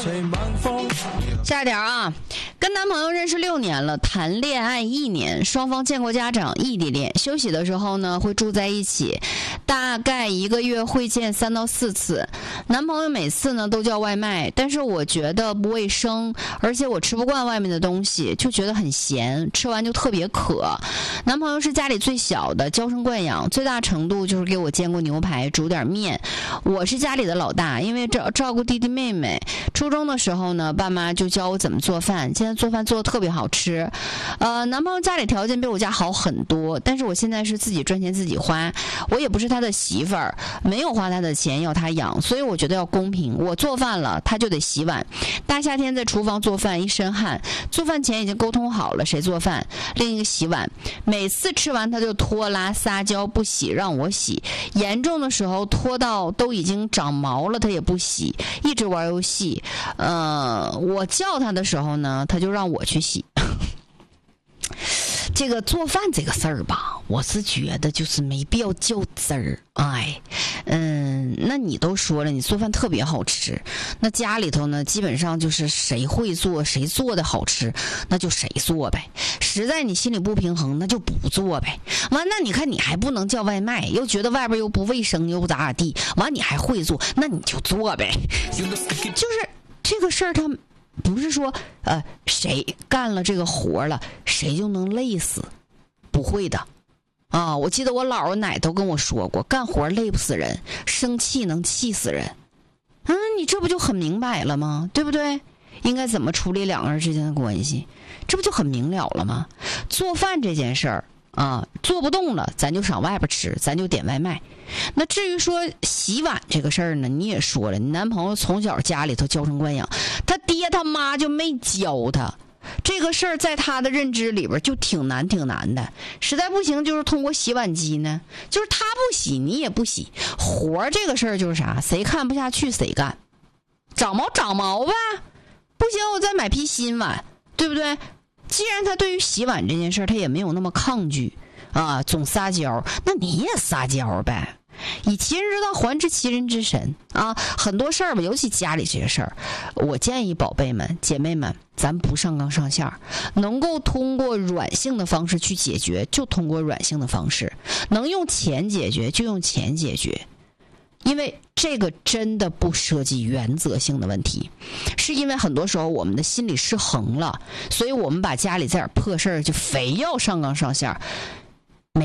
下一条啊，跟男朋友认识6年了，谈恋爱1年，双方见过家长，异地恋，休息的时候呢会住在一起，大概1个月会见3到4次。男朋友每次呢都叫外卖，但是我觉得不卫生，而且我吃不惯外面的东西，就觉得很咸，吃完就特别渴。男朋友是家里最小的，娇生惯养，最大程度就是给我煎过牛排，煮点面。我是家里的老大，因为照顾弟弟妹妹。初中的时候呢，爸妈就教我怎么做饭，现在做饭做得特别好吃。男朋友家里条件比我家好很多，但是我现在是自己赚钱自己花，我也不是他的媳妇儿，没有花他的钱要他养，所以我觉得要公平。我做饭了，他就得洗碗。大夏天在厨房做饭一身汗，做饭前已经沟通好了谁做饭，另一个洗碗。每次吃完他就拖拉撒娇不洗，让我洗。严重的时候拖到都已经长毛了，他也不洗，一直玩游戏。我叫他的时候呢，他就让我去洗。这个做饭这个事儿吧，我是觉得就是没必要较真儿。那你都说了，你做饭特别好吃，那家里头呢，基本上就是谁会做，谁做的好吃，那就谁做呗。实在你心里不平衡，那就不做呗。完，那你看你还不能叫外卖，又觉得外边又不卫生，又不咋地。完，你还会做，那你就做呗。就是这个事儿，他不是说谁干了这个活了，谁就能累死，不会的。我记得我姥姥奶都跟我说过，干活累不死人，生气能气死人。你这不就很明白了吗？对不对？应该怎么处理两个人之间的关系，这不就很明了了吗？做饭这件事儿做不动了，咱就上外边吃，咱就点外卖。那至于说洗碗这个事儿呢，你也说了，你男朋友从小家里头娇生惯养，他爹他妈就没教他。这个事儿在他的认知里边就挺难的，实在不行就是通过洗碗机呢，就是他不洗你也不洗，活儿这个事儿就是啥，谁看不下去谁干，长毛吧，不行我再买批新碗，对不对？既然他对于洗碗这件事儿他也没有那么抗拒总撒娇，那你也撒娇呗。以其人之道还治其人之身很多事儿吧，尤其家里这些事儿，我建议宝贝们姐妹们，咱不上纲上线，能够通过软性的方式去解决就通过软性的方式，能用钱解决就用钱解决。因为这个真的不涉及原则性的问题，是因为很多时候我们的心理失衡了，所以我们把家里这点破事儿就非要上纲上线。